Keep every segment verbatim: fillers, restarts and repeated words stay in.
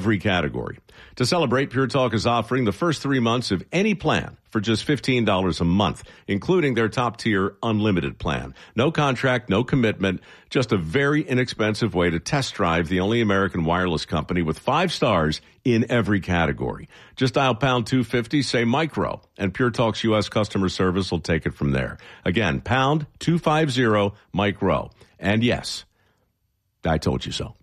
every category. To celebrate, Pure Talk is offering the first three months of any plan for just fifteen dollars a month, including their top-tier unlimited plan. No contract, no commitment, just a very inexpensive way to test drive the only American wireless company with five stars in every category. Just dial pound two fifty, say micro, and Pure Talk's U S customer service will take it from there. Again, pound two fifty, micro. And yes, I told you so.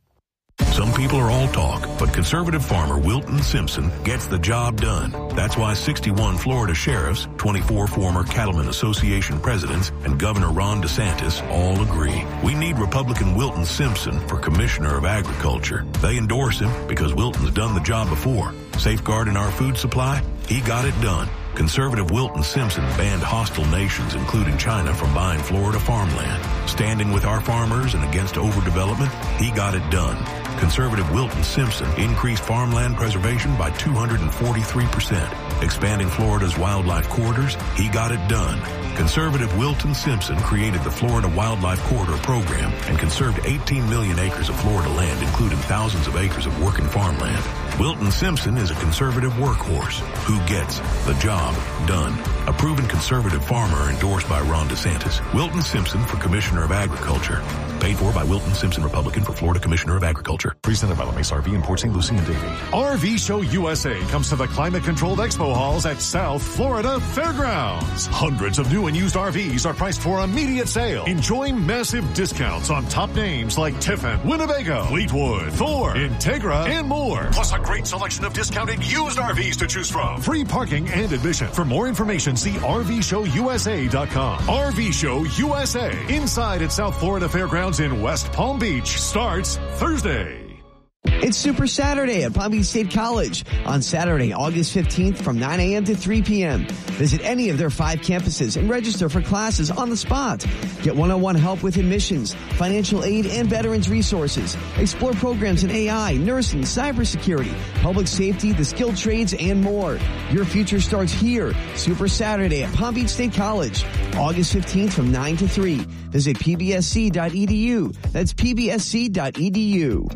Some people are all talk, but conservative farmer Wilton Simpson gets the job done. That's why sixty-one Florida sheriffs, twenty-four former Cattlemen Association presidents, and Governor Ron DeSantis all agree. We need Republican Wilton Simpson for Commissioner of Agriculture. They endorse him because Wilton's done the job before. Safeguarding our food supply? He got it done. Conservative Wilton Simpson banned hostile nations, including China, from buying Florida farmland. Standing with our farmers and against overdevelopment? He got it done. Conservative Wilton Simpson increased farmland preservation by two hundred forty-three percent. Expanding Florida's wildlife corridors? He got it done. Conservative Wilton Simpson created the Florida Wildlife Corridor Program and conserved eighteen million acres of Florida land, including thousands of acres of working farmland. Wilton Simpson is a conservative workhorse who gets the job done. A proven conservative farmer endorsed by Ron DeSantis. Wilton Simpson for Commissioner of Agriculture. Paid for by Wilton Simpson, Republican, for Florida Commissioner of Agriculture. Presented by LeMace R V in Port Saint Lucie and Davie. R V Show U S A comes to the climate-controlled expo halls at South Florida Fairgrounds. Hundreds of new and used R Vs are priced for immediate sale. Enjoy massive discounts on top names like Tiffin, Winnebago, Fleetwood, Thor, Integra, and more. Plus a great selection of discounted used R Vs to choose from. Free parking and admission. For more information, see R V show U S A dot com. R V Show U S A, inside at South Florida Fairgrounds in West Palm Beach, starts Thursday. It's Super Saturday at Palm Beach State College on Saturday, August fifteenth from nine a.m. to three p.m. Visit any of their five campuses and register for classes on the spot. Get one-on-one help with admissions, financial aid, and veterans resources. Explore programs in A I, nursing, cybersecurity, public safety, the skilled trades, and more. Your future starts here. Super Saturday at Palm Beach State College, August fifteenth from nine to three. Visit p b s c dot e d u. That's p b s c dot e d u.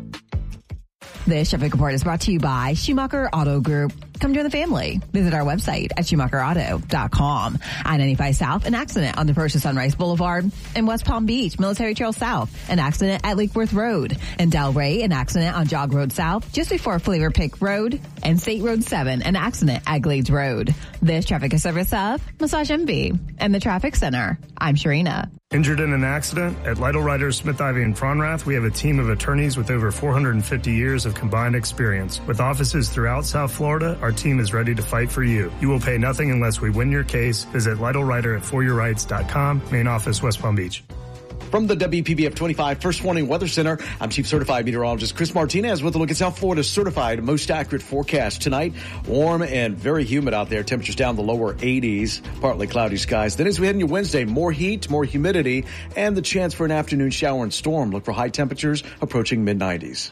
This traffic report is brought to you by Schumacher Auto Group. Come join the family. Visit our website at schumacher auto dot com. I ninety-five South, an accident on the Persia Sunrise Boulevard. In West Palm Beach, Military Trail South, an accident at Lake Worth Road. In Delray, an accident on Jog Road South, just before Flavor Pick Road. And State Road seven, an accident at Glades Road. This traffic is service of Massage M V and the Traffic Center. I'm Sharina. Injured in an accident? At Lytle Writers, Smith Ivy and Fronrath, we have a team of attorneys with over four hundred fifty years of combined experience. With offices throughout South Florida, our team is ready to fight for you. You will pay nothing unless we win your case. Visit Lytle Writer at for your rights dot com. Main office, West Palm Beach. From the W P B F twenty-five First Warning Weather Center, I'm Chief Certified Meteorologist Chris Martinez with a look at South Florida's certified most accurate forecast tonight. Warm and very humid out there. Temperatures down the lower eighties, partly cloudy skies. Then as we head into Wednesday, more heat, more humidity, and the chance for an afternoon shower and storm. Look for high temperatures approaching mid nineties.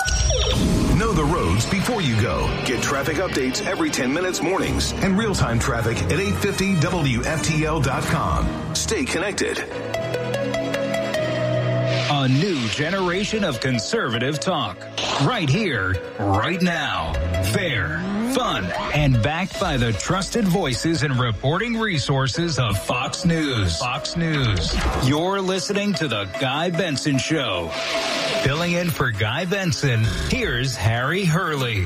Know the roads before you go. Get traffic updates every ten minutes mornings and real-time traffic at eight fifty W F T L dot com. Stay connected. A new generation of conservative talk. Right here, right now. Fair, fun, and backed by the trusted voices and reporting resources of Fox News. Fox News. You're listening to The Guy Benson Show. Filling in for Guy Benson, here's Harry Hurley.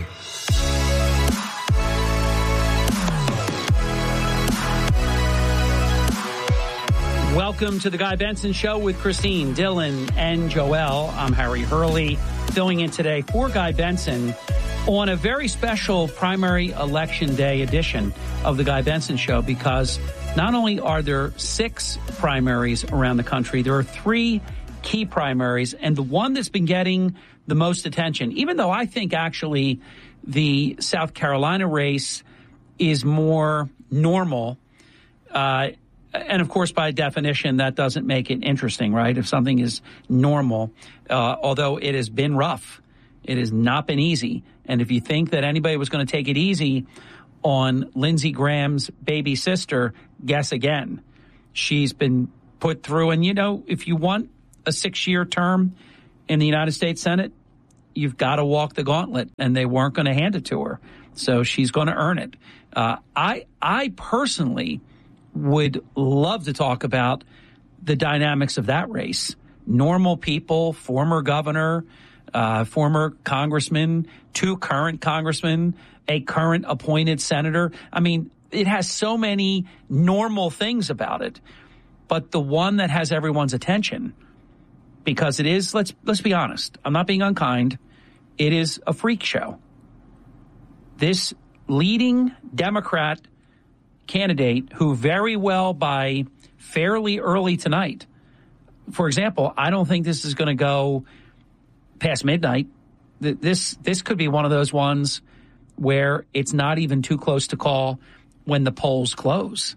Welcome to the Guy Benson Show with Christine, Dylan, and Joel. I'm Harry Hurley, filling in today for Guy Benson on a very special primary election day edition of the Guy Benson Show, because not only are there six primaries around the country, there are three key primaries, and the one that's been getting the most attention, even though I think actually the South Carolina race is more normal, uh, and, of course, by definition, that doesn't make it interesting, right? If something is normal, uh, although it has been rough, it has not been easy. And if you think that anybody was going to take it easy on Lindsey Graham's baby sister, guess again. She's been put through. And, you know, if you want a six-year term in the United States Senate, you've got to walk the gauntlet, and they weren't going to hand it to her. So she's going to earn it. Uh, I I personally would love to talk about the dynamics of that race. Normal people, former governor, uh, former congressman, two current congressmen, a current appointed senator. I mean, it has so many normal things about it. But the one that has everyone's attention, because it is, let's let's be honest, I'm not being unkind, it is a freak show. This leading Democrat candidate who very well by fairly early tonight, for example, I don't think this is going to go past midnight. This this could be one of those ones where it's not even too close to call when the polls close.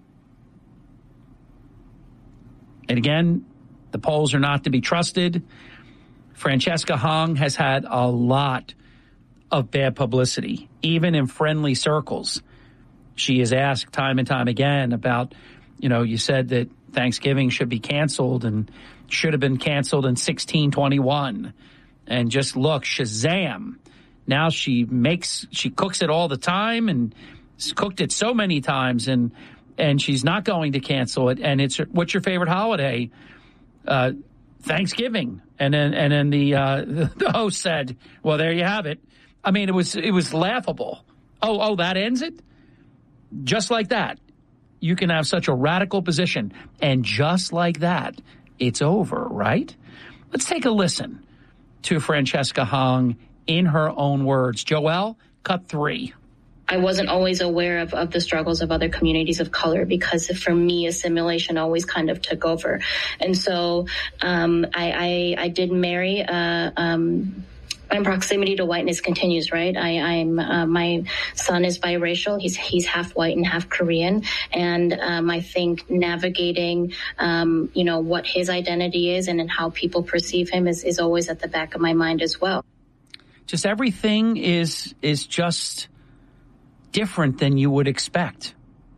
And again, the polls are not to be trusted. Francesca Hong has had a lot of bad publicity, even in friendly circles. She is asked time and time again about, you know, you said that Thanksgiving should be canceled and should have been canceled in sixteen twenty-one. And just look, shazam. Now she makes, she cooks it all the time and cooked it so many times, and and she's not going to cancel it. And it's, what's your favorite holiday? Uh, Thanksgiving. And then and then the uh, the host said, well, there you have it. I mean, it was it was laughable. Oh, oh, that ends it? Just like that. You can have such a radical position. And just like that, it's over, right? Let's take a listen to Francesca Hong in her own words. Joelle, cut three. I wasn't always aware of, of the struggles of other communities of color because for me, assimilation always kind of took over. And so um, I, I, I did marry uh, um my proximity to whiteness continues, right? I, I'm uh, my son is biracial. He's he's half white and half Korean, and um, I think navigating, um, you know, what his identity is and, and how people perceive him is, is always at the back of my mind as well. Just everything is is just different than you would expect.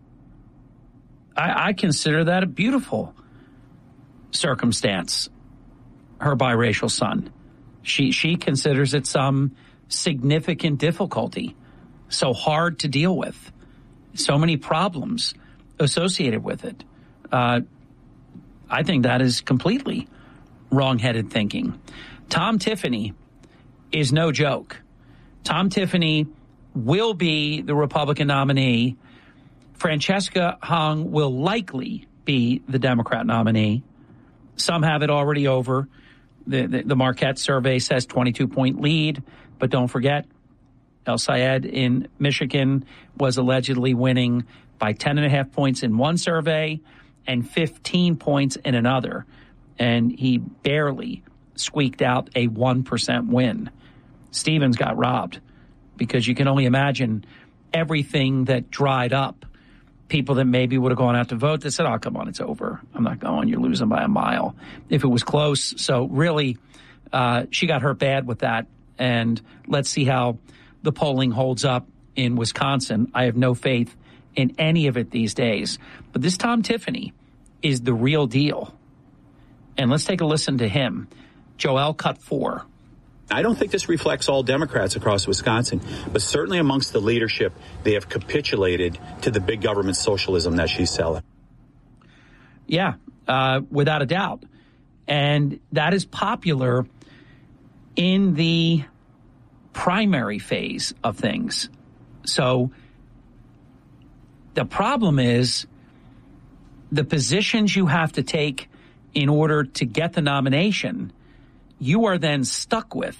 I, I consider that a beautiful circumstance. Her biracial son. She she considers it some significant difficulty, so hard to deal with, so many problems associated with it. Uh, I think that is completely wrong-headed thinking. Tom Tiffany is no joke. Tom Tiffany will be the Republican nominee. Francesca Hong will likely be the Democrat nominee. Some have it already over. The, the, the Marquette survey says twenty-two point lead, but don't forget, El Sayed in Michigan was allegedly winning by ten and a half points in one survey and fifteen points in another. And he barely squeaked out a one percent win. Stevens got robbed because you can only imagine everything that dried up. People that maybe would have gone out to vote that said, oh, come on, it's over. I'm not going. You're losing by a mile. If it was close. So really, uh, she got hurt bad with that. And let's see how the polling holds up in Wisconsin. I have no faith in any of it these days. But this Tom Tiffany is the real deal. And let's take a listen to him. Joelle, cut four. I don't think this reflects all Democrats across Wisconsin, but certainly amongst the leadership, they have capitulated to the big government socialism that she's selling. Yeah, uh, without a doubt. And that is popular in the primary phase of things. So the problem is the positions you have to take in order to get the nomination, you are then stuck with.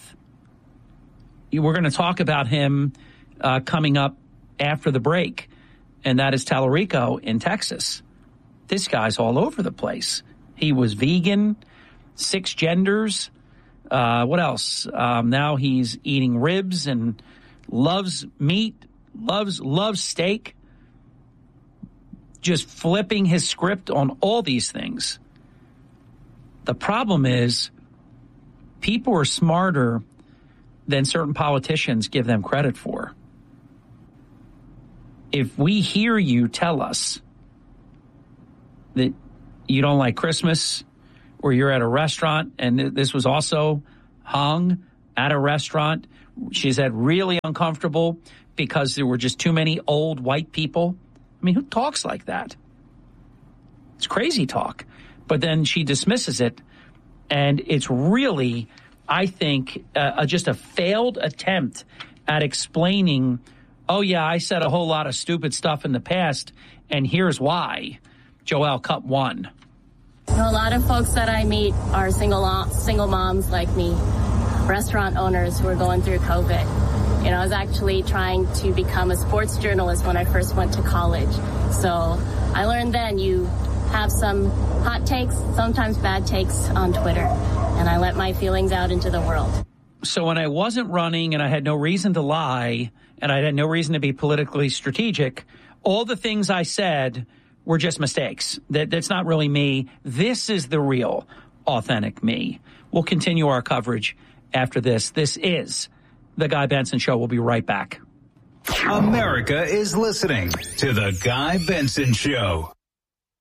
We're going to talk about him uh, coming up after the break, and that is Tallarico in Texas. This guy's all over the place. He was vegan, six genders. Uh, what else? Um, now he's eating ribs and loves meat, loves loves steak. Just flipping his script on all these things. The problem is, people are smarter than certain politicians give them credit for. If we hear you tell us that you don't like Christmas, or you're at a restaurant, and this was also Hong at a restaurant. She said really uncomfortable because there were just too many old white people. I mean, who talks like that? It's crazy talk. But then she dismisses it, and it's really, I think, uh, just a failed attempt at explaining, oh, yeah, I said a whole lot of stupid stuff in the past, and here's why. Joelle, cut one. You know, a lot of folks that I meet are single single moms like me, restaurant owners who are going through COVID. You know, I was actually trying to become a sports journalist when I first went to college. So I learned then you have some hot takes, sometimes bad takes on Twitter, and I let my feelings out into the world. So when I wasn't running and I had no reason to lie and I had no reason to be politically strategic, all the things I said were just mistakes. That That's not really me. This is the real, authentic me. We'll continue our coverage after this. This is The Guy Benson Show. We'll be right back. America is listening to The Guy Benson Show.